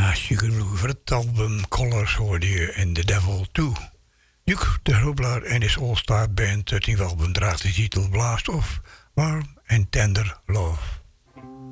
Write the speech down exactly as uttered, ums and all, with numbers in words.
Sugar Blue. Voor het album Colors hoorde je in The Devil two. Duke de Grobelaar en his All-Star Band. Het nieuwe album draagt de titel Blast Off, Warm and Tender Love.